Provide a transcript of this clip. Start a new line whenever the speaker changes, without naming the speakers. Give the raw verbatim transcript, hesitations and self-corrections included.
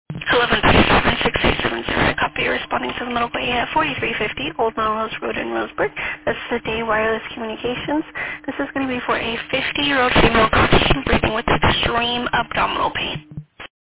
eleven thirty-seven, six eight seven zero. I copy you responding to the medical A at forty-three fifty Old Melrose Road in Roseburg. That's the Day Wireless Communications. This is going to be for a fifty-year-old female Caucasian breathing with extreme abdominal pain.